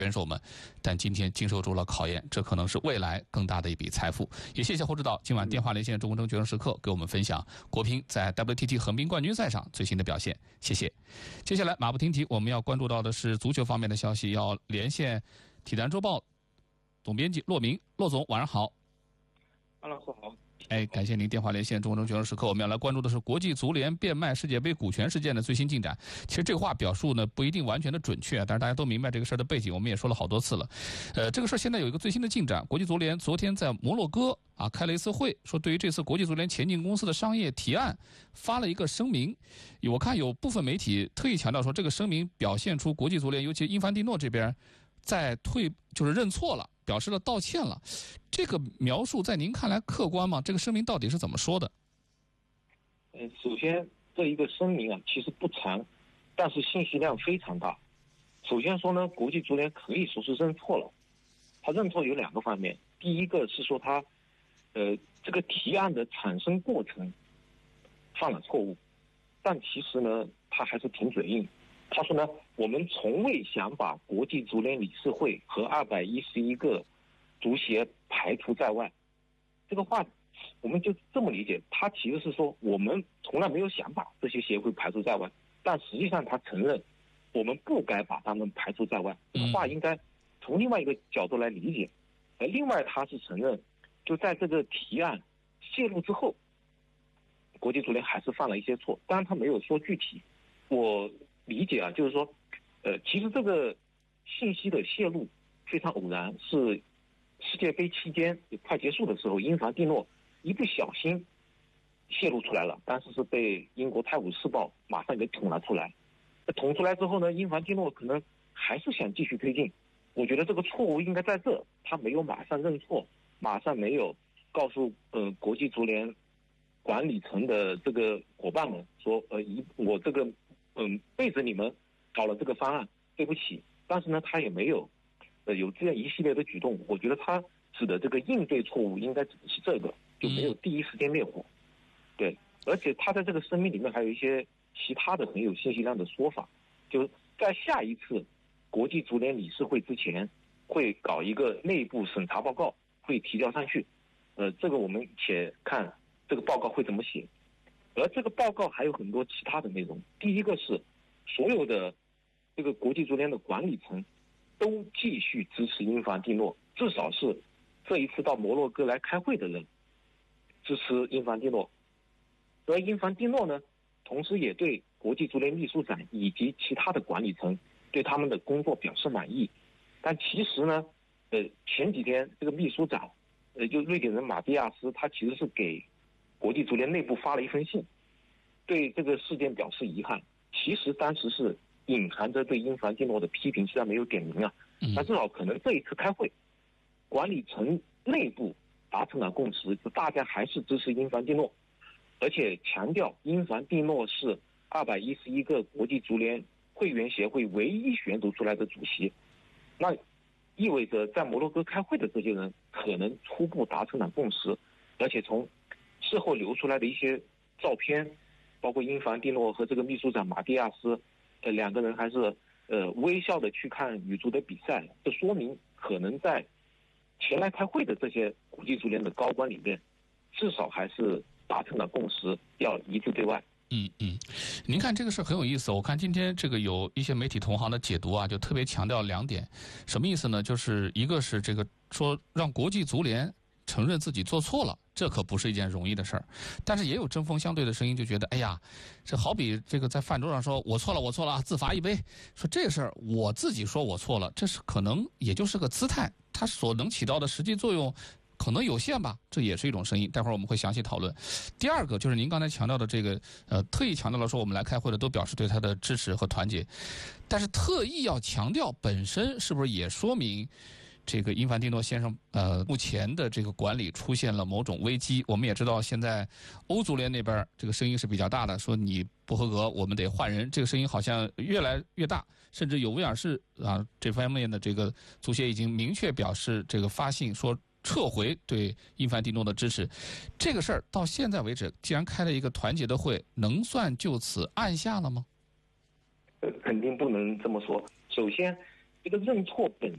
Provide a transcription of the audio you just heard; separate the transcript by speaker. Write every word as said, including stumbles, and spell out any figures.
Speaker 1: 选手们，但今天经受住了考验，这可能是未来更大的一笔财富。也谢谢侯指导今晚电话连线中国争决胜时刻给我们分享国乒在 W T T 横滨冠军赛上最新的表现，谢谢。接下来马不停蹄，我们要关注到的是足球方面的消息，要连线体坛周报总编辑骆明。骆总晚上好。
Speaker 2: 安老师好。
Speaker 1: 哎，感谢您电话连线中国争决胜时刻。我们要来关注的是国际足联变卖世界杯股权事件的最新进展。其实这个话表述呢不一定完全的准确，但是大家都明白这个事儿的背景，我们也说了好多次了。呃，这个事儿现在有一个最新的进展，国际足联昨天在摩洛哥啊开了一次会，说对于这次国际足联前进公司的商业提案发了一个声明。我看有部分媒体特意强调说，这个声明表现出国际足联，尤其英凡蒂诺这边在退，就是认错了，表示了道歉了。这个描述在您看来客观吗？这个声明到底是怎么说的？
Speaker 2: 嗯，首先这一个声明啊，其实不长，但是信息量非常大。首先说呢，国际足联可以说是认错了。他认错有两个方面，第一个是说他，呃，这个提案的产生过程犯了错误，但其实呢，他还是挺嘴硬。他说呢，我们从未想把国际足联理事会和二百一十一个足协排除在外。这个话我们就这么理解，他其实是说我们从来没有想把这些协会排除在外，但实际上他承认我们不该把他们排除在外。这个话应该从另外一个角度来理解。而另外他是承认，就在这个提案泄露之后，国际足联还是犯了一些错，当然他没有说具体。我理解啊，就是说呃，其实这个信息的泄露非常偶然，是世界杯期间快结束的时候，英凡蒂诺一不小心泄露出来了，但是是被英国《泰晤士报》马上给捅了出来。捅出来之后呢，英凡蒂诺可能还是想继续推进。我觉得这个错误应该在这，他没有马上认错，马上没有告诉呃国际足联管理层的这个伙伴们说，呃，一我这个嗯背着你们搞了这个方案，对不起。但是呢，他也没有。呃，有这样一系列的举动，我觉得他指的这个应对错误应该指的是这个，就没有第一时间灭火。对，而且他在这个声明里面还有一些其他的很有信息量的说法，就是在下一次国际足联理事会之前，会搞一个内部审查报告，会提交上去。呃，这个我们且看这个报告会怎么写。而这个报告还有很多其他的内容。第一个是所有的这个国际足联的管理层都继续支持英凡蒂诺，至少是这一次到摩洛哥来开会的人支持英凡蒂诺。而英凡蒂诺呢，同时也对国际足联秘书长以及其他的管理层对他们的工作表示满意。但其实呢，呃，前几天这个秘书长，呃，就瑞典人马蒂亚斯，他其实是给国际足联内部发了一封信，对这个事件表示遗憾。其实当时是隐含着对英凡蒂诺的批评，虽然没有点名啊，但至少可能这一次开会，管理层内部达成了共识，就大家还是支持英凡蒂诺，而且强调英凡蒂诺是二百一十一个国际足联会员协会唯一选出出来的主席。那意味着在摩洛哥开会的这些人可能初步达成了共识，而且从事后流出来的一些照片，包括英凡蒂诺和这个秘书长马蒂亚斯。呃，两个人还是呃微笑的去看女足的比赛，这说明可能在前来开会的这些国际足联的高官里面，至少还是达成了共识，要一致对外。
Speaker 1: 嗯嗯，您看这个事很有意思。我看今天这个有一些媒体同行的解读啊，就特别强调两点，什么意思呢？就是一个是这个说让国际足联承认自己做错了，这可不是一件容易的事儿。但是也有针锋相对的声音，就觉得哎呀，这好比这个在饭桌上说我错了我错了，自罚一杯，说这事儿我自己说我错了，这是可能也就是个姿态，它所能起到的实际作用可能有限吧，这也是一种声音。待会儿我们会详细讨论。第二个就是您刚才强调的这个，呃，特意强调了说我们来开会的都表示对他的支持和团结，但是特意要强调本身是不是也说明这个英凡蒂诺先生呃目前的这个管理出现了某种危机？我们也知道现在欧足联那边这个声音是比较大的，说你不合格我们得换人，这个声音好像越来越大，甚至有威尔士啊这方面的这个足协已经明确表示这个发信说撤回对英凡蒂诺的支持。这个事儿到现在为止，既然开了一个团结的会，能算就此按下了吗？
Speaker 2: 呃，肯定不能这么说。首先，这个认错本